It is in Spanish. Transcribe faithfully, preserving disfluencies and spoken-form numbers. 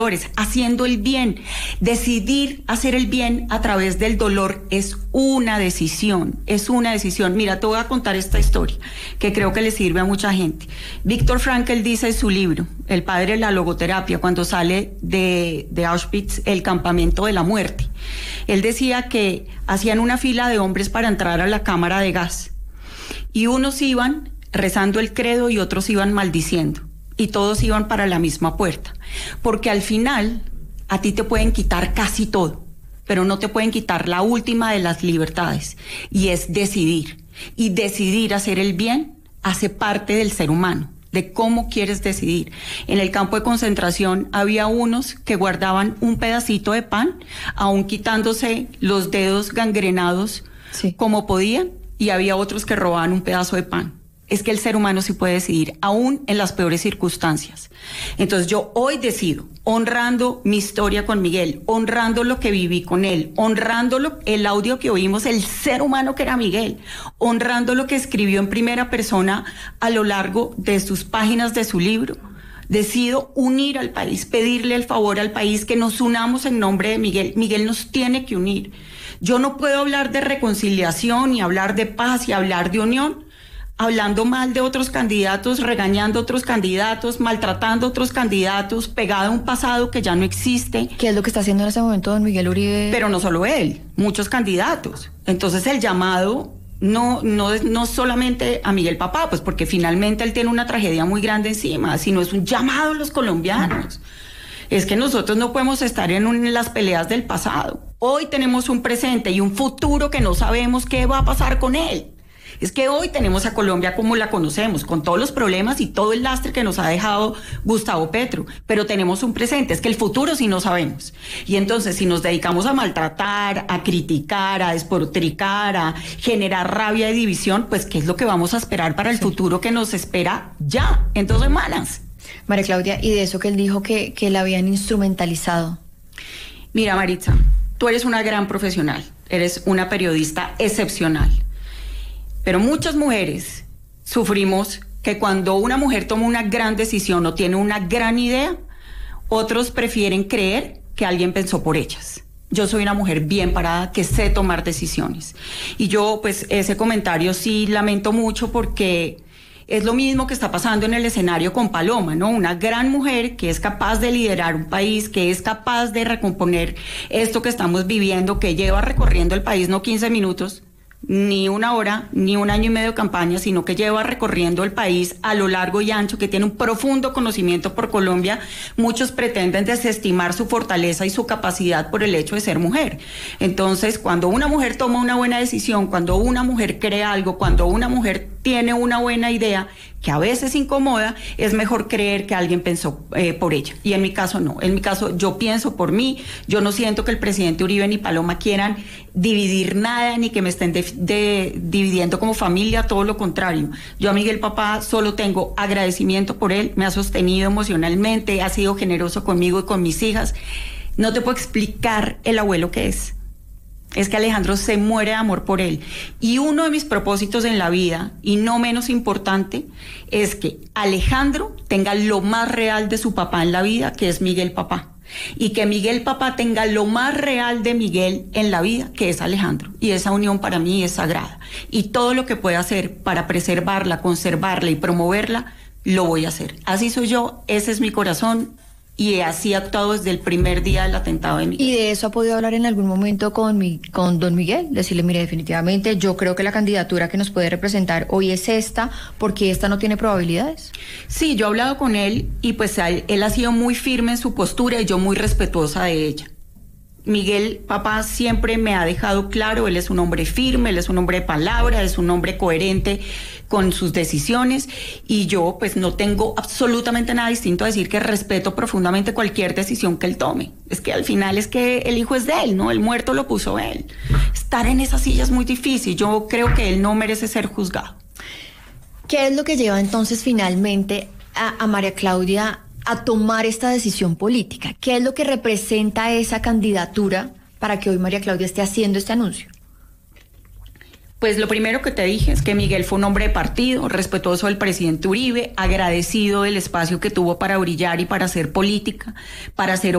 haciendo el bien. Decidir hacer el bien a través del dolor es una decisión, es una decisión. Mira, te voy a contar esta historia que creo que le sirve a mucha gente. Viktor Frankl dice en su libro, El padre de la logoterapia, cuando sale de, de Auschwitz, el campamento de la muerte. Él decía que hacían una fila de hombres para entrar a la cámara de gas y unos iban rezando el credo y otros iban maldiciendo. Y todos iban para la misma puerta, porque al final a ti te pueden quitar casi todo, pero no te pueden quitar la última de las libertades, y es decidir. Y decidir hacer el bien hace parte del ser humano, de cómo quieres decidir. En el campo de concentración había unos que guardaban un pedacito de pan, aún quitándose los dedos gangrenados, sí, como podían, y había otros que robaban un pedazo de pan. Es que el ser humano sí puede decidir, aún en las peores circunstancias. Entonces yo hoy decido, honrando mi historia con Miguel, honrando lo que viví con él, honrando lo, el audio que oímos, el ser humano que era Miguel, honrando lo que escribió en primera persona a lo largo de sus páginas de su libro. Decido unir al país, pedirle el favor al país que nos unamos en nombre de Miguel. Miguel nos tiene que unir. Yo no puedo hablar de reconciliación y hablar de paz y hablar de unión hablando mal de otros candidatos, regañando a otros candidatos, maltratando a otros candidatos, pegado a un pasado que ya no existe. ¿Qué es lo que está haciendo en ese momento don Miguel Uribe? Pero no solo él, muchos candidatos. Entonces el llamado no, no es no solamente a Miguel Papá, pues porque finalmente él tiene una tragedia muy grande encima, sino es un llamado a los colombianos. Es que nosotros no podemos estar en, un, en las peleas del pasado. Hoy tenemos un presente y un futuro que no sabemos qué va a pasar con él. Es que hoy tenemos a Colombia como la conocemos, con todos los problemas y todo el lastre que nos ha dejado Gustavo Petro, pero tenemos un presente, es que el futuro sí no sabemos. Y entonces si nos dedicamos a maltratar, a criticar, a despotricar, a generar rabia y división, pues ¿qué es lo que vamos a esperar para el sí. futuro que nos espera ya, en dos semanas? María Claudia, y de eso que él dijo que, que la habían instrumentalizado. Mira, Maritza, tú eres una gran profesional, eres una periodista excepcional. Pero muchas mujeres sufrimos que cuando una mujer toma una gran decisión o tiene una gran idea, otros prefieren creer que alguien pensó por ellas. Yo soy una mujer bien parada que sé tomar decisiones. Y yo, pues, ese comentario sí lamento mucho porque es lo mismo que está pasando en el escenario con Paloma, ¿no? Una gran mujer que es capaz de liderar un país, que es capaz de recomponer esto que estamos viviendo, que lleva recorriendo el país no quince minutos, ni una hora, ni un año y medio de campaña, sino que lleva recorriendo el país a lo largo y ancho, que tiene un profundo conocimiento por Colombia. Muchos pretenden desestimar su fortaleza y su capacidad por el hecho de ser mujer. Entonces, cuando una mujer toma una buena decisión, cuando una mujer cree algo, cuando una mujer tiene una buena idea, que a veces incomoda, es mejor creer que alguien pensó eh, por ella. Y en mi caso no. En mi caso yo pienso por mí. Yo no siento que el presidente Uribe ni Paloma quieran dividir nada, ni que me estén de, de, dividiendo como familia, todo lo contrario. Yo a Miguel Papá solo tengo agradecimiento por él, me ha sostenido emocionalmente, ha sido generoso conmigo y con mis hijas. No te puedo explicar el abuelo que es. Es que Alejandro se muere de amor por él. Y uno de mis propósitos en la vida, y no menos importante, es que Alejandro tenga lo más real de su papá en la vida, que es Miguel Papá. Y que Miguel Papá tenga lo más real de Miguel en la vida, que es Alejandro. Y esa unión para mí es sagrada. Y todo lo que pueda hacer para preservarla, conservarla y promoverla, lo voy a hacer. Así soy yo, ese es mi corazón. Y así ha actuado desde el primer día del atentado de Miguel. ¿Y de eso ha podido hablar en algún momento con, mi, con don Miguel? Decirle, mire, definitivamente yo creo que la candidatura que nos puede representar hoy es esta, porque esta no tiene probabilidades. Sí, yo he hablado con él y pues él, él ha sido muy firme en su postura y yo muy respetuosa de ella. Miguel Papá siempre me ha dejado claro, él es un hombre firme, él es un hombre de palabra, es un hombre coherente con sus decisiones y yo pues no tengo absolutamente nada distinto a decir que respeto profundamente cualquier decisión que él tome. Es que al final es que el hijo es de él, ¿no? El muerto lo puso él. Estar en esa silla es muy difícil, yo creo que él no merece ser juzgado. ¿Qué es lo que lleva entonces finalmente a, a María Claudia a tomar esta decisión política? ¿Qué es lo que representa esa candidatura para que hoy María Claudia esté haciendo este anuncio? Pues lo primero que te dije es que Miguel fue un hombre de partido, respetuoso del presidente Uribe, agradecido del espacio que tuvo para brillar y para hacer política, para hacer